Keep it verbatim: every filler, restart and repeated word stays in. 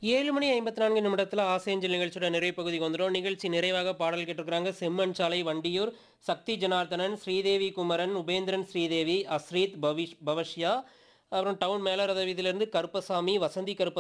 ஏழு மணி ஐம்பத்தி நான்கு நிமிடத்துல ஆசையஞ்சல் நிகழ்ச்சியோட நிறைவு பகுதிக்கு வந்துரும். நிகழ்ச்சி நிறைவாக பாடல் கேட்டிருக்கிறாங்க. செம்மண் சாலை வண்டியூர், சக்தி ஜனார்த்தனன், ஸ்ரீதேவி குமரன், உபேந்திரன் ஸ்ரீதேவி, அஸ்ரீத் பவிஷ் பவஷ்யா, அப்புறம் டவுன் மேலரத வீதியிலிருந்து கருப்பசாமி, வசந்தி கருப்ப